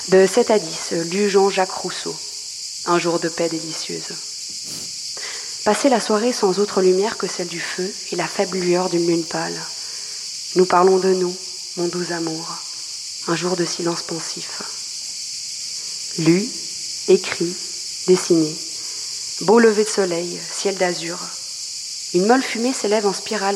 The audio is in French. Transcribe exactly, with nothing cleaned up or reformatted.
De sept à dix, lu Jean-Jacques Rousseau. Un jour de paix délicieuse. Passer la soirée sans autre lumière que celle du feu et la faible lueur d'une lune pâle. Nous parlons de nous, mon doux amour. Un jour de silence pensif. Lu, écrit, dessiné. Beau lever de soleil, ciel d'azur. Une molle fumée s'élève en spirale